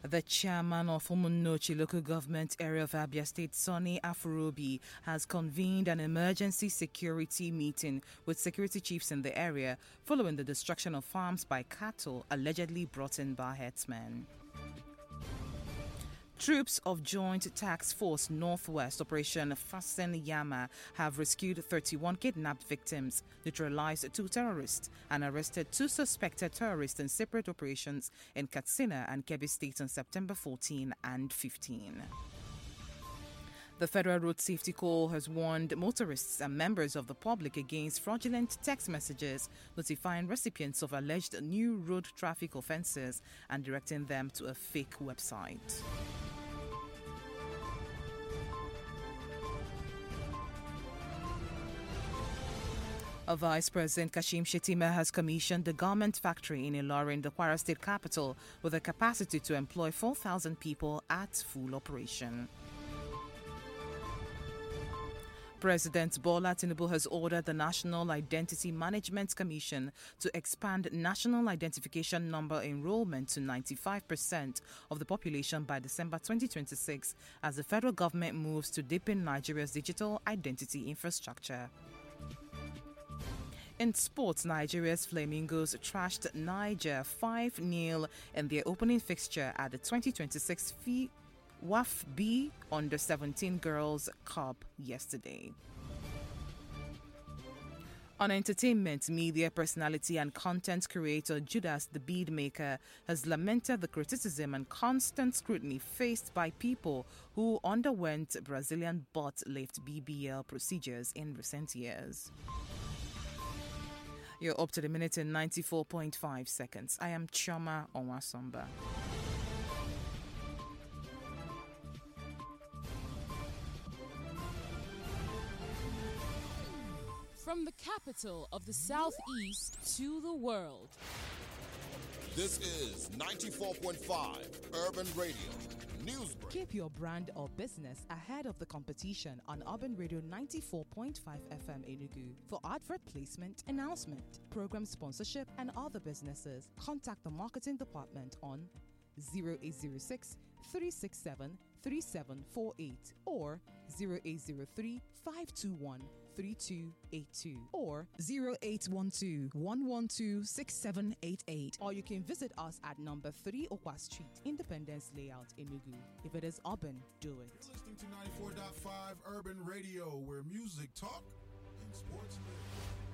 The chairman of Umunochi local government area of Abia State, Sonny Afurobi, has convened an emergency security meeting with security chiefs in the area following the destruction of farms by cattle allegedly brought in by herdsmen. Troops of Joint Task Force Northwest Operation Fasten Yama have rescued 31 kidnapped victims, neutralized 2 terrorists, and arrested 2 suspected terrorists in separate operations in Katsina and Kebbi States on September 14 and 15. The Federal Road Safety Corps has warned motorists and members of the public against fraudulent text messages notifying recipients of alleged new road traffic offences and directing them to a fake website. Vice President Kashim Shettima has commissioned a garment factory in Ilorin, the Kwara State capital, with a capacity to employ 4,000 people at full operation. President Bola Tinubu has ordered the National Identity Management Commission to expand national identification number enrollment to 95% of the population by December 2026 as the federal government moves to deepen Nigeria's digital identity infrastructure. In sports, Nigeria's Flamingos trashed Niger 5-0 in their opening fixture at the 2026 WAF B Under-17 Girls Cup yesterday. On entertainment, media personality and content creator Judas the Beadmaker has lamented the criticism and constant scrutiny faced by people who underwent Brazilian butt-lift BBL procedures in recent years. You're up to the minute in 94.5 seconds. I am Choma Onwasomba. From the capital of the Southeast to the world. This is 94.5 Urban Radio. Newsbreak. Keep your brand or business ahead of the competition on Urban Radio 94.5 FM Enugu. For advert placement, announcement, program sponsorship, and other businesses, contact the marketing department on 0806 367 3748 or 0803 521 3282 or 0812 112 6788, or you can visit us at number 3 Okwa Street, Independence Layout, Enugu. If it is urban, do it. You're listening to 94.5 Urban Radio, where music talk and sports live.